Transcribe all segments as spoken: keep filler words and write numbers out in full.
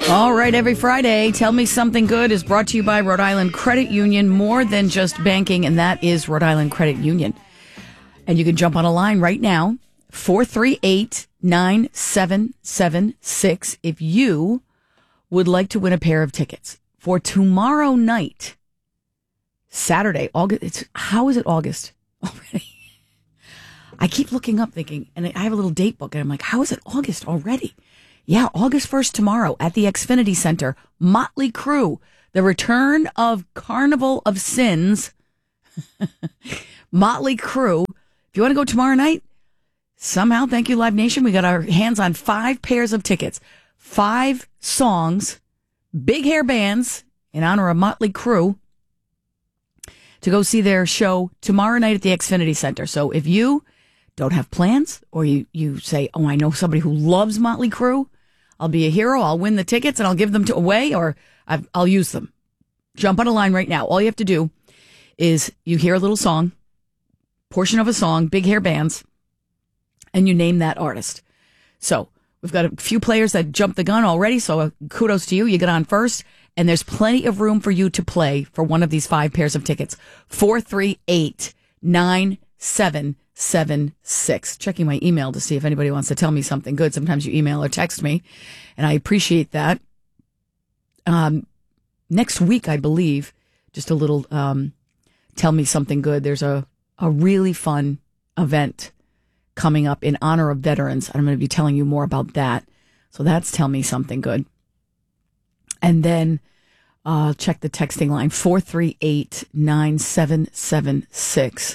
All right, every Friday, Tell Me Something Good is brought to you by Rhode Island Credit Union, more than just banking, and that is Rhode Island Credit Union. And you can jump on a line right now, four three eight, nine seven seven six, if you would like to win a pair of tickets for tomorrow night, Saturday, August. It's, how is it August already? I keep looking up thinking, and I have a little date book, and I'm like, how is it August already? Yeah, August first tomorrow at the Xfinity Center, Motley Crue, the return of Carnival of Sins. Motley Crue. If you want to go tomorrow night, somehow, thank you, Live Nation, we got our hands on five pairs of tickets. Five songs, big hair bands in honor of Motley Crue to go see their show tomorrow night at the Xfinity Center. So if you don't have plans, or you, you say, oh, I know somebody who loves Motley Crue, I'll be a hero, I'll win the tickets, and I'll give them to away, or I've, I'll use them. Jump on a line right now. All you have to do is you hear a little song, portion of a song, big hair bands, and you name that artist. So we've got a few players that jumped the gun already, so uh, kudos to you. You get on first, and there's plenty of room for you to play for one of these five pairs of tickets. four three eight, nine seven seven six. Checking my email to see if anybody wants to tell me something good. Sometimes you email or text me, and I appreciate that. Um, next week, I believe, just a little um, tell me something good. There's a, a really fun event coming up in honor of veterans. I'm going to be telling you more about that. So that's Tell Me Something Good. And then uh, check the texting line, four three eight, nine seven seven six.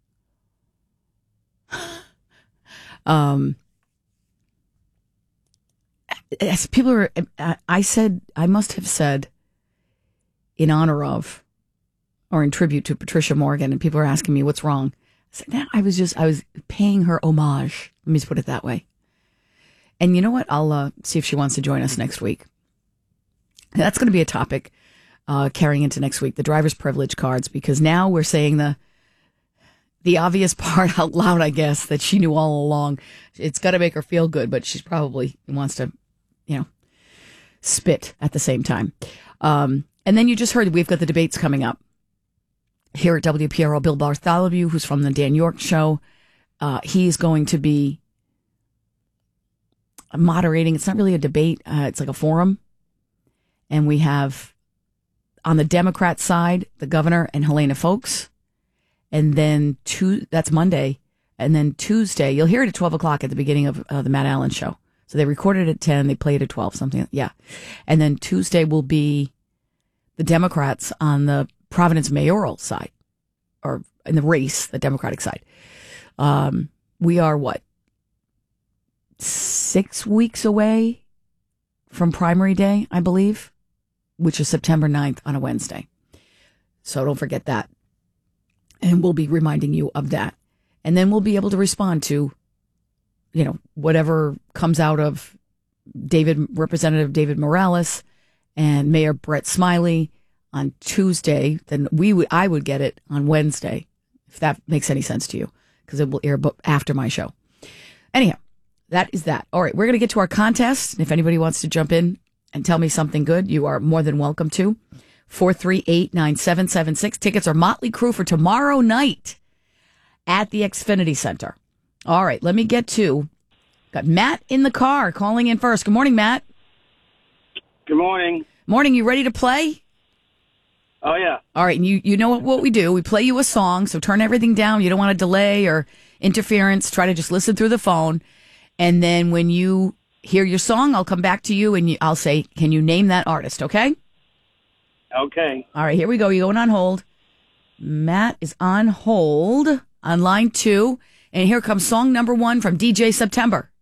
Um, as people are, I said, I must have said in honor of or in tribute to Patricia Morgan, and people are asking me what's wrong. I said, no, I was just, I was paying her homage. Let me just put it that way. And you know what? I'll uh, see if she wants to join us next week. That's going to be a topic uh, carrying into next week, the driver's privilege cards, because now we're saying the the obvious part out loud, I guess, that she knew all along. It's got to make her feel good, but she probably wants to, you know, spit at the same time. Um, and then you just heard we've got the debates coming up here at W P R O. Bill Bartholomew, who's from the Dan York Show, uh, he's going to be moderating. It's not really a debate. Uh, it's like a forum. And we have on the Democrat side, the governor and Helena Foulkes. And then two, that's Monday. And then Tuesday, you'll hear it at twelve o'clock at the beginning of uh, the Matt Allen show. So they recorded it at ten, they played at twelve, something. Yeah. And then Tuesday will be the Democrats on the Providence mayoral side, or in the race, the Democratic side. Um, we are what? Six weeks away from primary day, I believe, which is September ninth on a Wednesday. So don't forget that. And we'll be reminding you of that. And then we'll be able to respond to, you know, whatever comes out of David, Representative David Morales and Mayor Brett Smiley on Tuesday. Then we would, I would get it on Wednesday, if that makes any sense to you, because it will air after my show. Anyhow, that is that. All right, we're going to get to our contest. If anybody wants to jump in and tell me something good, you are more than welcome to. four three eight, nine seven seven six. Tickets are Motley Crue for tomorrow night at the Xfinity Center. All right, let me get to, got Matt in the car calling in first. Good morning, Matt. Good morning. Morning, you ready to play? Oh, yeah. All right, and you, you know what, what we do. We play you a song, so turn everything down. You don't want to delay or interference. Try to just listen through the phone. And then when you hear your song, I'll come back to you and you, I'll say, can you name that artist, okay? Okay. All right, here we go. You're going on hold. Matt is on hold on line two. And here comes song number one from D J September.